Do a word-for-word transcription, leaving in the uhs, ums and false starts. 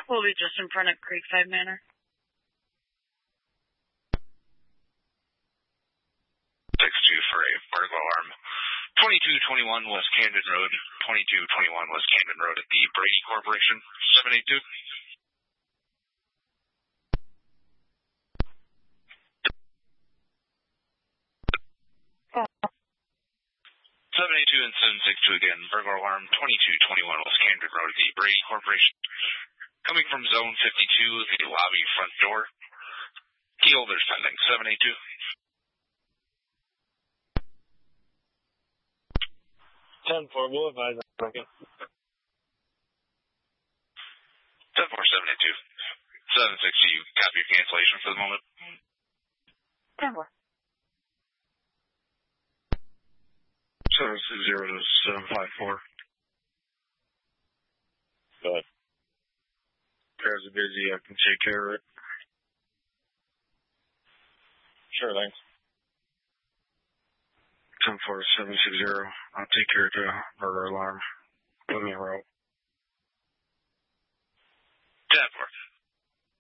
We'll be just in front of Creekside Manor. six two for a burglar alarm. twenty-two twenty-one West Camden Road. twenty-two twenty-one West Camden Road at the Brady Corporation. seven eight two. seven eight two and seven six two again. Burglar alarm. twenty-two twenty-one West Camden Road at the Brady Corporation. Coming from zone fifty-two, the lobby front door. Key holders pending. seven eight two. ten four, we'll advise in a second. ten four, seven eight two. seven six, you copy your cancellation for the moment? ten four. seven six zero to seven five four. Go ahead. Cars are busy, I can take care of it. Sure, thanks. ten four, seven six zero. I'll take care of the burglar alarm. Put me in a row. ten four.